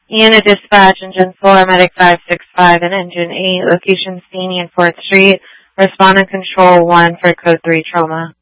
Unit Dispatch, Engine 4, Medic 565, and Engine 8, location scene and 4th Street. Respond and Control 1 for Code 3 Trauma.